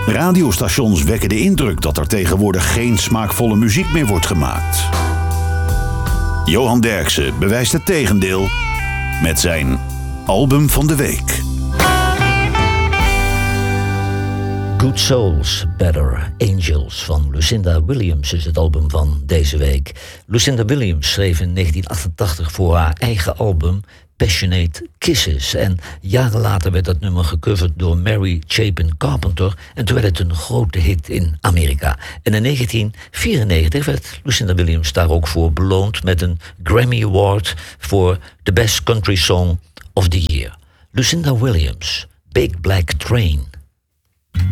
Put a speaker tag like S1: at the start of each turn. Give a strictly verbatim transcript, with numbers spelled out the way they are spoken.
S1: Radiostations wekken de indruk dat er tegenwoordig geen smaakvolle muziek meer wordt gemaakt. Johan Derksen bewijst het tegendeel met zijn album van de week.
S2: Good Souls, Better Angels van Lucinda Williams is het album van deze week. Lucinda Williams schreef in negentien achtentachtig voor haar eigen album Passionate Kisses. En jaren later werd dat nummer gecoverd door Mary Chapin Carpenter en toen werd het een grote hit in Amerika. En in negentien vierennegentig werd Lucinda Williams daar ook voor beloond met een Grammy Award voor The Best Country Song of the Year. Lucinda Williams, Big Black Train.